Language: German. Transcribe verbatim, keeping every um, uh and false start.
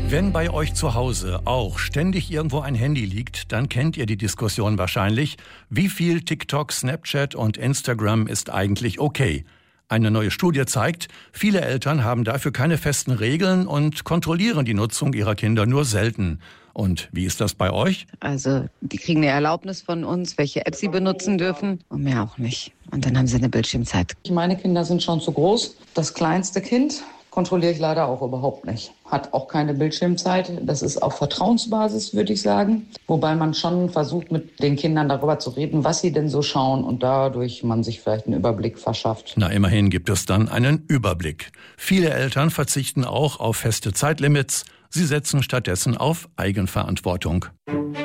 Wenn bei euch zu Hause auch ständig irgendwo ein Handy liegt, dann kennt ihr die Diskussion wahrscheinlich. Wie viel TikTok, Snapchat und Instagram ist eigentlich okay? Eine neue Studie zeigt, viele Eltern haben dafür keine festen Regeln und kontrollieren die Nutzung ihrer Kinder nur selten. Und wie ist das bei euch? Also, die kriegen eine Erlaubnis von uns, welche Apps sie benutzen dürfen und mehr auch nicht. Und dann haben sie eine Bildschirmzeit. Meine Kinder sind schon zu groß. Das kleinste Kind kontrolliere ich leider auch überhaupt nicht. Hat auch keine Bildschirmzeit. Das ist auf Vertrauensbasis, würde ich sagen. Wobei man schon versucht, mit den Kindern darüber zu reden, was sie denn so schauen und dadurch man sich vielleicht einen Überblick verschafft. Na, immerhin gibt es dann einen Überblick. Viele Eltern verzichten auch auf feste Zeitlimits. Sie setzen stattdessen auf Eigenverantwortung.